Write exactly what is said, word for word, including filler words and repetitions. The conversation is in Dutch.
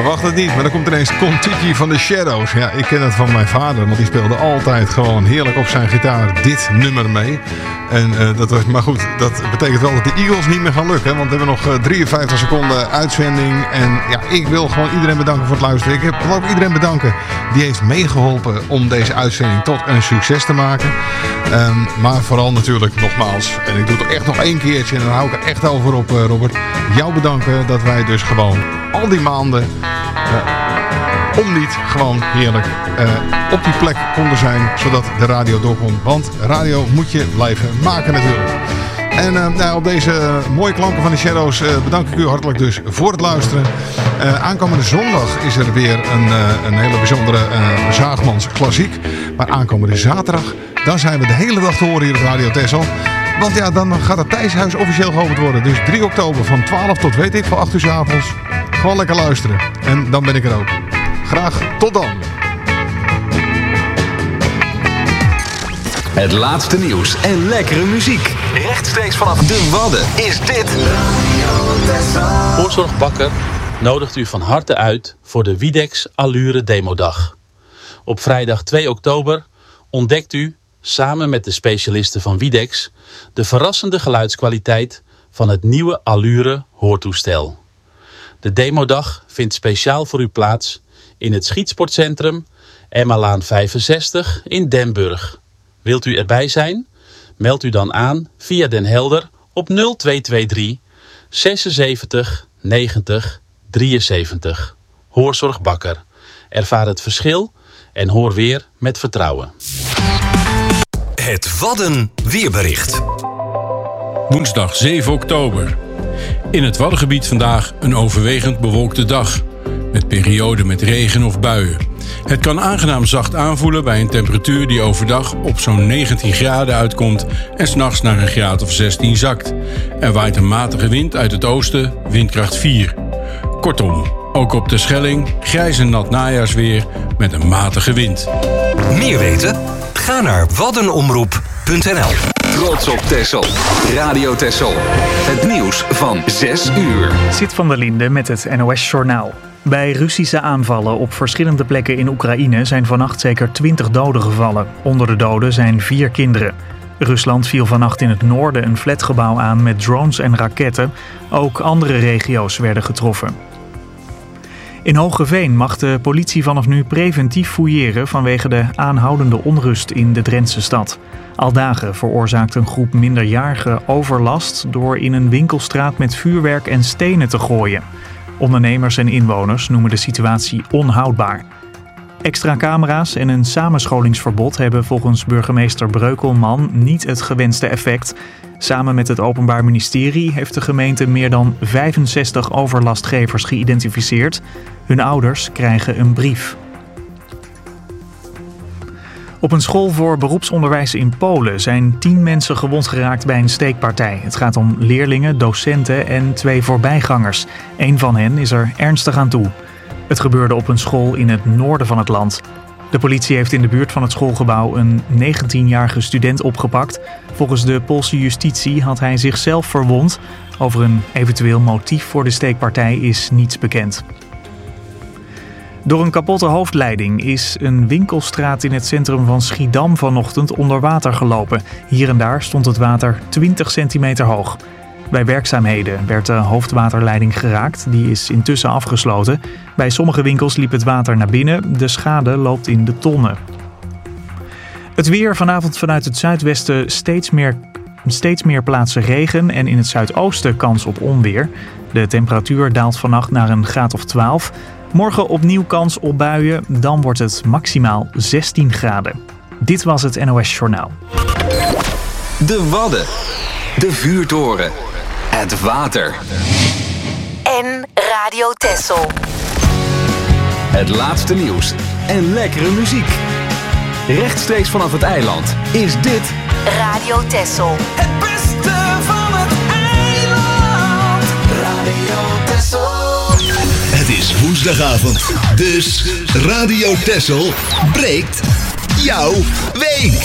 verwacht het niet, maar dan komt ineens Kon-Tiki van de Shadows. Ja, ik ken het van mijn vader, want die speelde altijd gewoon heerlijk op zijn gitaar dit nummer mee. En uh, dat was, maar goed, dat betekent wel dat de Eagles niet meer gaan lukken. Want we hebben nog uh, drieënvijftig seconden uitzending. En ja, ik wil gewoon iedereen bedanken voor het luisteren. Ik wil ook iedereen bedanken die heeft meegeholpen om deze uitzending tot een succes te maken. Um, maar vooral natuurlijk nogmaals, en ik doe het echt nog één keertje en dan hou ik er echt over op, uh, Robert. Jou bedanken dat wij dus gewoon al die maanden uh, om niet gewoon heerlijk uh, op die plek konden zijn, zodat de radio doorkomt. Want radio moet je blijven maken natuurlijk. En uh, nou, op deze uh, mooie klanken van de Shadows uh, bedank ik u hartelijk dus voor het luisteren. Uh, aankomende zondag is er weer een, uh, een hele bijzondere uh, Zaagmans klassiek. Maar aankomende zaterdag, dan zijn we de hele dag te horen hier op Radio Texel. Want ja, dan gaat het Thijshuis officieel geopend worden. Dus drie oktober van twaalf tot weet ik van acht uur 's avonds. Gewoon lekker luisteren. En dan ben ik er ook. Graag tot dan. Het laatste nieuws en lekkere muziek. Rechtstreeks vanaf de Wadden is dit Voorzorg Bakker nodigt u van harte uit voor de Widex Allure Demodag. Op vrijdag twee oktober ontdekt u, samen met de specialisten van Widex, de verrassende geluidskwaliteit van het nieuwe Allure hoortoestel. De demodag vindt speciaal voor u plaats in het Schietsportcentrum Emmalaan vijfenzestig in Den Burg. Wilt u erbij zijn? Meld u dan aan via Den Helder op nul twee twee drie zesenzeventig negentig drieënzeventig. Hoorzorg Bakker. Ervaar het verschil en hoor weer met vertrouwen. Het Wadden weerbericht. Woensdag zeven oktober. In het Waddengebied vandaag een overwegend bewolkte dag. Met perioden met regen of buien. Het kan aangenaam zacht aanvoelen bij een temperatuur die overdag op zo'n negentien graden uitkomt en 's nachts naar een graad of zestien zakt. Er waait een matige wind uit het oosten, windkracht vier. Kortom, ook op de Schelling grijs en nat najaarsweer met een matige wind. Meer weten? Ga naar waddenomroep punt n l. Trots op Texel. Radio Texel. Het nieuws van zes uur. Zit van der Linde met het N O S-journaal. Bij Russische aanvallen op verschillende plekken in Oekraïne zijn vannacht zeker twintig doden gevallen. Onder de doden zijn vier kinderen. Rusland viel vannacht in het noorden een flatgebouw aan met drones en raketten. Ook andere regio's werden getroffen. In Hoogeveen mag de politie vanaf nu preventief fouilleren vanwege de aanhoudende onrust in de Drentse stad. Al dagen veroorzaakt een groep minderjarigen overlast door in een winkelstraat met vuurwerk en stenen te gooien. Ondernemers en inwoners noemen de situatie onhoudbaar. Extra camera's en een samenscholingsverbod hebben volgens burgemeester Breukelman niet het gewenste effect. Samen met het Openbaar Ministerie heeft de gemeente meer dan vijfenzestig overlastgevers geïdentificeerd. Hun ouders krijgen een brief. Op een school voor beroepsonderwijs in Polen zijn tien mensen gewond geraakt bij een steekpartij. Het gaat om leerlingen, docenten en twee voorbijgangers. Eén van hen is er ernstig aan toe. Het gebeurde op een school in het noorden van het land. De politie heeft in de buurt van het schoolgebouw een negentienjarige student opgepakt. Volgens de Poolse justitie had hij zichzelf verwond. Over een eventueel motief voor de steekpartij is niets bekend. Door een kapotte hoofdleiding is een winkelstraat in het centrum van Schiedam vanochtend onder water gelopen. Hier en daar stond het water twintig centimeter hoog. Bij werkzaamheden werd de hoofdwaterleiding geraakt. Die is intussen afgesloten. Bij sommige winkels liep het water naar binnen. De schade loopt in de tonnen. Het weer vanavond vanuit het zuidwesten steeds meer, steeds meer plaatsen regen en in het zuidoosten kans op onweer. De temperatuur daalt vannacht naar een graad of twaalf. Morgen opnieuw kans op buien, dan wordt het maximaal zestien graden. Dit was het N O S Journaal. De Wadden. De vuurtoren. Het water. En Radio Texel. Het laatste nieuws en lekkere muziek. Rechtstreeks vanaf het eiland is dit Radio Texel. Het beste van het eiland. Radio Texel. Het is woensdagavond, dus Radio Texel breekt jouw week.